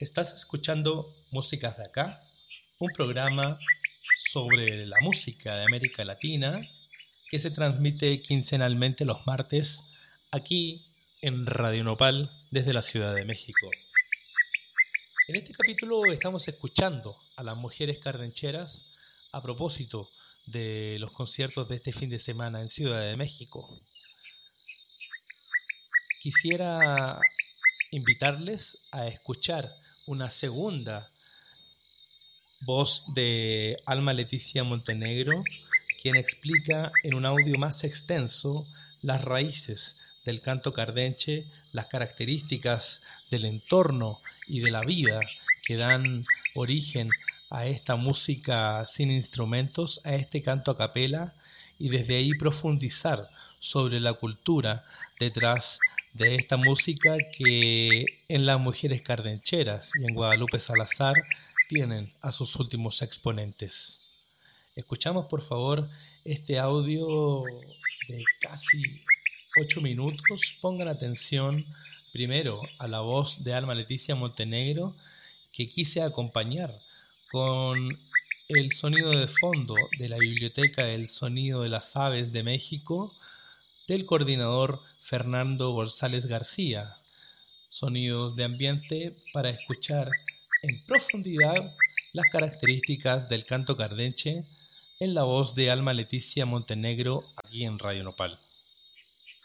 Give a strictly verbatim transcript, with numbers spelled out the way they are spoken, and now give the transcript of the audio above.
Estás escuchando Músicas de Acá, un programa sobre la música de América Latina que se transmite quincenalmente los martes aquí en Radio Nopal desde la Ciudad de México. En este capítulo estamos escuchando a las mujeres cardencheras a propósito de los conciertos de este fin de semana en Ciudad de México. Quisiera invitarles a escuchar una segunda voz de Alma Leticia Montenegro, quien explica en un audio más extenso las raíces del canto cardenche, las características del entorno y de la vida que dan origen a esta música sin instrumentos, a este canto a capela, y desde ahí profundizar sobre la cultura detrás de esta música que en las mujeres cardencheras y en Guadalupe Salazar tienen a sus últimos exponentes. Escuchamos por favor este audio de casi ocho minutos. Pongan atención primero a la voz de Alma Leticia Montenegro, que quise acompañar con el sonido de fondo de la Biblioteca del Sonido de las Aves de México, del coordinador Fernando González García. Sonidos de ambiente para escuchar en profundidad las características del canto cardenche en la voz de Alma Leticia Montenegro aquí en Radio Nopal.